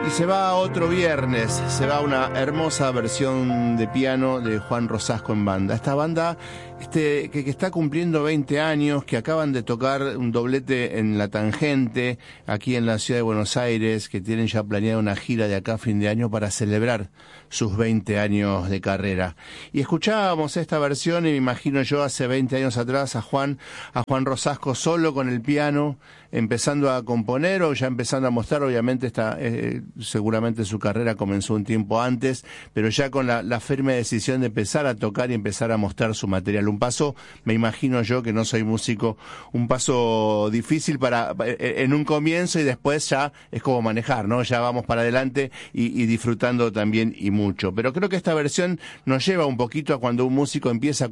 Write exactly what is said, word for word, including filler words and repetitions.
Y se va otro viernes, se va una hermosa versión de piano de Juan Rosasco en banda. Esta banda este, que, que está cumpliendo veinte años, que acaban de tocar un doblete en La Tangente, aquí en la ciudad de Buenos Aires, que tienen ya planeada una gira de acá a fin de año para celebrar sus veinte años de carrera. Y escuchábamos esta versión y me imagino yo hace veinte años atrás a Juan, a Juan Rosasco solo con el piano, empezando a componer o ya empezando a mostrar. Obviamente está, eh, seguramente su carrera comenzó un tiempo antes, pero ya con la, la firme decisión de empezar a tocar y empezar a mostrar su material. Un paso, me imagino yo que no soy músico, un paso difícil para en un comienzo y después ya es como manejar, ¿no? Ya vamos para adelante y, y disfrutando también y mucho. Pero creo que esta versión nos lleva un poquito a cuando un músico empieza